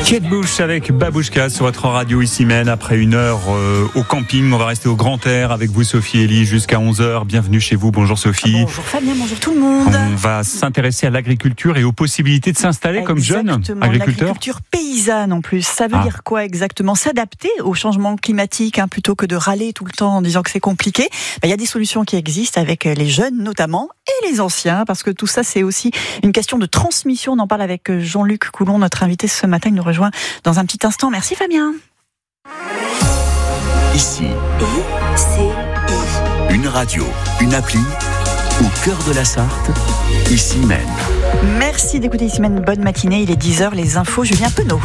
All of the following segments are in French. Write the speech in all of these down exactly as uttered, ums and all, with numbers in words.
Kate Bush avec Babouchka sur votre radio ici Maine. Après une heure euh, au camping, on va rester au grand air avec vous Sophie et Elie jusqu'à onze heures. Bienvenue chez vous, bonjour Sophie. Bonjour Fabien, bonjour tout le monde. On va s'intéresser à l'agriculture et aux possibilités de s'installer comme jeune agriculteur. L'agriculture paysanne en plus, ça veut ah. dire quoi exactement? S'adapter au changement climatique hein, plutôt que de râler tout le temps en disant que c'est compliqué. Il y a des solutions qui existent avec les jeunes notamment et les anciens, parce que tout ça c'est aussi une question de transmission. On en parle avec Jean-Luc Coulon, notre invité ce matin, il nous rejoint dans un petit instant. Merci Fabien. Ici, et c'est I. Une radio, une appli, au cœur de la Sarthe, ici Maine. Merci d'écouter ici Maine, bonne matinée, il est dix heures, les infos, Julien Penaud.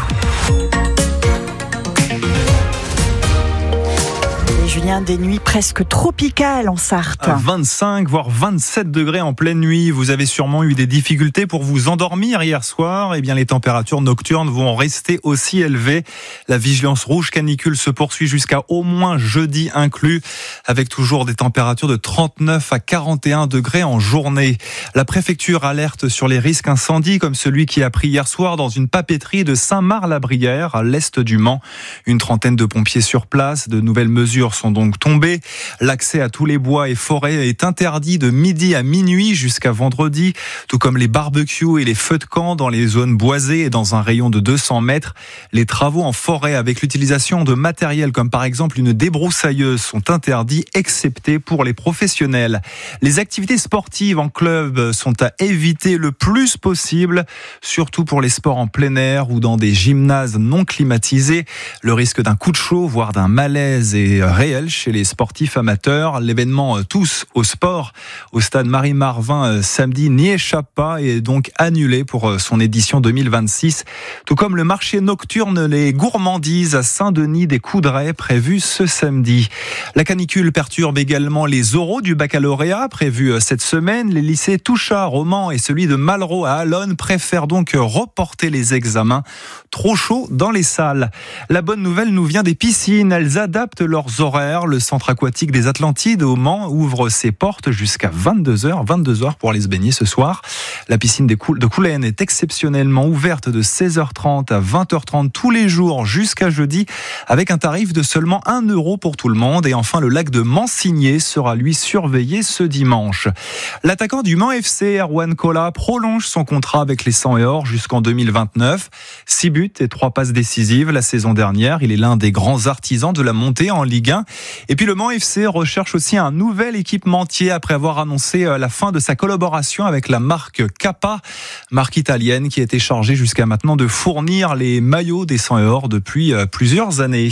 Julien, des nuits presque tropicales en Sarthe. vingt-cinq voire vingt-sept degrés en pleine nuit. Vous avez sûrement eu des difficultés pour vous endormir hier soir. Eh bien, les températures nocturnes vont rester aussi élevées. La vigilance rouge canicule se poursuit jusqu'à au moins jeudi inclus, avec toujours des températures de trente-neuf à quarante et un degrés en journée. La préfecture alerte sur les risques incendies, comme celui qui a pris hier soir dans une papeterie de Saint-Marc-la-Brière, à l'est du Mans. Une trentaine de pompiers sur place. De nouvelles mesures sont donc tombés. L'accès à tous les bois et forêts est interdit de midi à minuit jusqu'à vendredi, tout comme les barbecues et les feux de camp dans les zones boisées et dans un rayon de deux cents mètres. Les travaux en forêt avec l'utilisation de matériel comme par exemple une débroussailleuse sont interdits, excepté pour les professionnels. Les activités sportives en club sont à éviter le plus possible, surtout pour les sports en plein air ou dans des gymnases non climatisés. Le risque d'un coup de chaud, voire d'un malaise est réel chez les sportifs amateurs. L'événement Tous au sport au stade Marie-Marvin samedi n'y échappe pas et est donc annulé pour son édition deux mille vingt-six. Tout comme le marché nocturne Les Gourmandises à Saint-Denis des Coudrais prévu ce samedi. La canicule perturbe également les oraux du baccalauréat prévus cette semaine. Les lycées Touchard, Romans et celui de Malraux à Allonne préfèrent donc reporter les examens. Trop chaud dans les salles. La bonne nouvelle nous vient des piscines. Elles adaptent leurs horaires. Le centre aquatique des Atlantides au Mans ouvre ses portes jusqu'à vingt-deux heures. vingt-deux heures pour aller se baigner ce soir. La piscine de Coulennes est exceptionnellement ouverte de seize heures trente à vingt heures trente tous les jours jusqu'à jeudi, avec un tarif de seulement un euro pour tout le monde. Et enfin, le lac de Mansigné sera lui surveillé ce dimanche. L'attaquant du Mans F C, Erwan Cola, prolonge son contrat avec les Sang et Or jusqu'en deux mille vingt-neuf. Six buts et trois passes décisives la saison dernière. Il est l'un des grands artisans de la montée en Ligue un. Et puis le Mans F C recherche aussi un nouvel équipementier après avoir annoncé la fin de sa collaboration avec la marque Kappa, marque italienne qui a été chargée jusqu'à maintenant de fournir les maillots des Sang et Or depuis plusieurs années.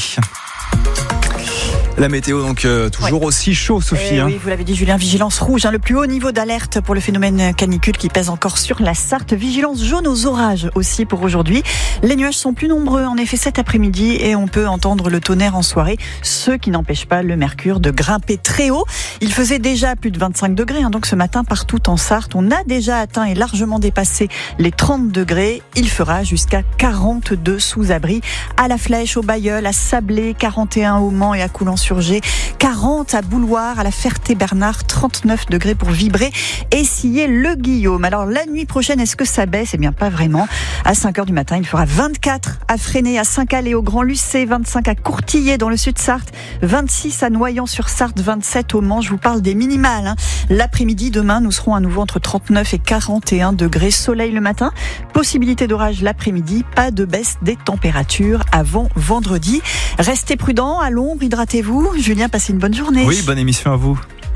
La météo, donc, euh, toujours ouais. aussi chaud, Sophie. Eh hein. Oui, vous l'avez dit, Julien, vigilance rouge, hein, le plus haut niveau d'alerte pour le phénomène canicule qui pèse encore sur la Sarthe. Vigilance jaune aux orages aussi pour aujourd'hui. Les nuages sont plus nombreux, en effet, cet après-midi, et on peut entendre le tonnerre en soirée, ce qui n'empêche pas le mercure de grimper très haut. Il faisait déjà plus de vingt-cinq degrés, hein, donc ce matin, partout en Sarthe, on a déjà atteint et largement dépassé les trente degrés. Il fera jusqu'à quarante-deux sous abri à la Flèche, au Bailleul, à Sablé, quarante et un au Mans et à Coulon-sur quarante à Bouloir, à la Ferté-Bernard, trente-neuf degrés pour Vibrer et scier le Guillaume. Alors la nuit prochaine, est-ce que ça baisse? Eh bien pas vraiment. À cinq heures du matin, il fera vingt-quatre à Fresnay, à Saint-Calais, au Grand-Lucé, vingt-cinq à Courtillet dans le sud-Sarthe, vingt-six à Noyant-sur-Sarthe, vingt-sept au Mans. Je vous parle des minimales. Hein. L'après-midi, demain, nous serons à nouveau entre trente-neuf et quarante et un degrés. Soleil le matin, possibilité d'orage l'après-midi, pas de baisse des températures avant vendredi. Restez prudents, à l'ombre, hydratez-vous. Julien, passez une bonne journée. Oui, bonne émission à vous.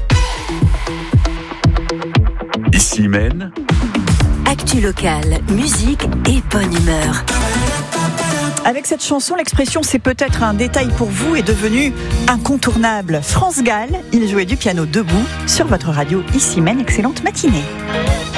Ici Maine. Actu locale, musique et bonne humeur. Avec cette chanson, l'expression « c'est peut-être un détail pour vous » est devenue incontournable. France Gall, il jouait du piano debout sur votre radio Ici Maine. Excellente matinée.